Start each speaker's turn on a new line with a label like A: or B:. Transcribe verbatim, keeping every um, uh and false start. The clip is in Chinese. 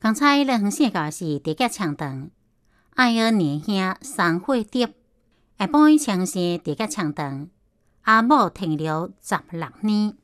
A: 刚才咱分享到是地脚长长，爱儿年兄三岁碟，下晡长生地脚长长，阿母停留十六年。